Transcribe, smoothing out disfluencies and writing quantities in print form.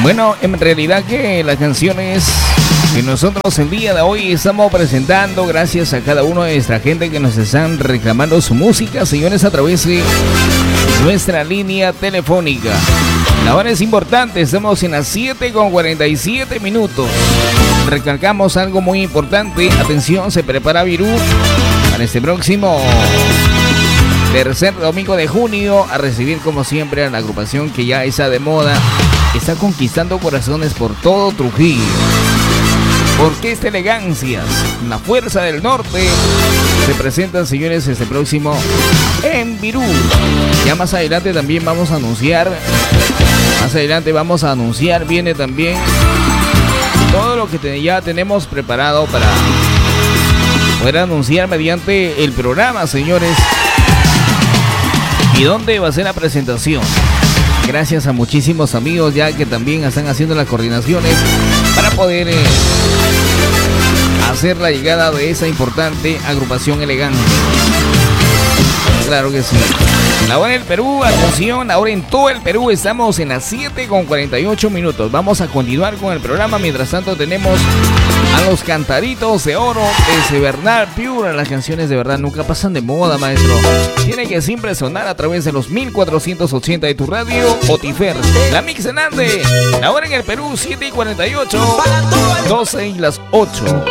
Bueno, en realidad que las canciones que nosotros el día de hoy estamos presentando, gracias a cada uno de nuestra gente que nos están reclamando su música, señores, a través de nuestra línea telefónica. La hora es importante, estamos en las 7:47 minutos. Recalcamos algo muy importante. Atención, se prepara Virú para este próximo tercer domingo de junio a recibir como siempre a la agrupación que ya está de moda, está conquistando corazones por todo Trujillo. Orquesta Elegancias, la Fuerza del Norte, se presentan, señores, este próximo en Virú. Ya más adelante también vamos a anunciar, viene también todo lo que ya tenemos preparado para poder anunciar mediante el programa, señores. ¿Y dónde va a ser la presentación? Gracias a muchísimos amigos ya que también están haciendo las coordinaciones para poder hacer la llegada de esa importante agrupación elegante. Claro que sí. La hora en el Perú, atención, ahora en todo el Perú estamos en las 7:48 minutos. Vamos a continuar con el programa. Mientras tanto tenemos a los Cantaritos de Oro de Bernal Pure. Las canciones de verdad nunca pasan de moda, maestro. Tiene que siempre sonar a través de los 1480 de tu radio Otifer. La Mix Hernández. La hora en el Perú, 7:48. 12 y las 8.